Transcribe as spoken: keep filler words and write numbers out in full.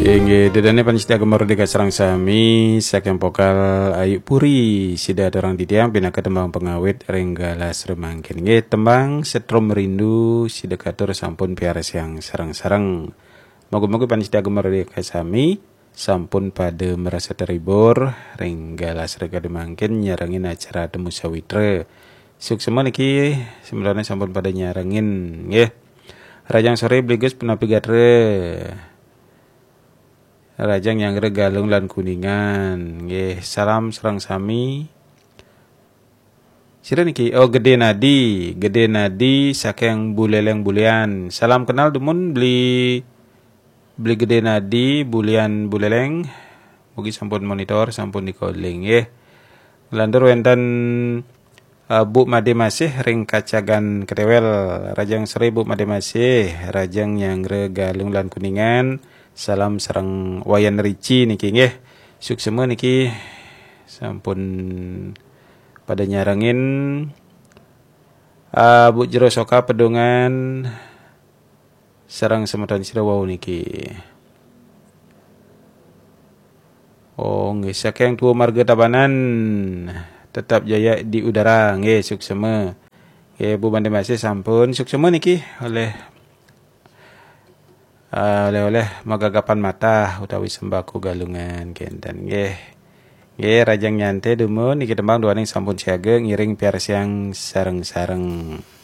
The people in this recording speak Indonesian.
Inge dedane panistia gemar deka serang sami saking pokal ayu puri sida dorang didiang pina ketembang pengawet renggalas remangkin nge tembang setrum merindu sida katur sampun piares yang sarang-sarang moga-moga panistia gemar deka sami sampun pada merasa terhibur renggalas rega demangkin nyarangin acara temu sawitre suk semua niki sebenarnya sampun pada nyarangin nge rajang sore bligus penapi gatre Rajang yang regalung lan kuningan. Nggih, salam serang sami. Sira niki oh gede nadi, gede nadi saking buleleng bulian. Salam kenal demun beli beli gede nadi bulian buleleng. Mugi sampun monitor, sampun dikoling nggih. Landur wenten uh, Bu Made masih ring kacagan ketewel. Rajang sore Bu Made masih, rajang yang regalung lan kuningan. Salam serang wayan rici niki nggih. Suk semua niki sampun pada nyarangin uh, Bu Jero Soka pedongan serang semeton sira wau niki. Oh nggih saking tua marga Tabanan tetap jaya di udara nggih suk semua. Nggih Bu Made masih sampun suk semua niki oleh Uh, oleh-oleh magagapan mata utawi sembako galungan kenten nggih nggih rajang nyante demun niki tembang doaning sampun siaga ngiring piar siang sareng-sareng.